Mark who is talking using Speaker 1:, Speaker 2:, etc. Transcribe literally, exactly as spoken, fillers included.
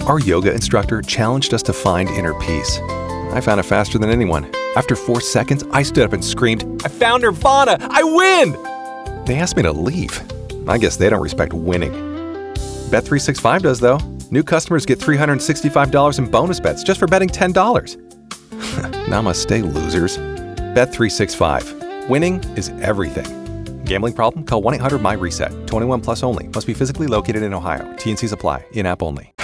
Speaker 1: Our yoga instructor challenged us to find inner peace. I found it faster than anyone. After four seconds, I stood up and screamed, "I found Nirvana! I win!" They asked me to leave. I guess they don't respect winning. Bet three sixty-five does, though. New customers get three hundred sixty-five dollars in bonus bets just for betting ten dollars. Namaste, losers. Bet three sixty-five. Winning is everything. Gambling problem? Call one eight hundred M Y RESET. twenty-one plus only. Must be physically located in Ohio. T N Cs apply. In-app only.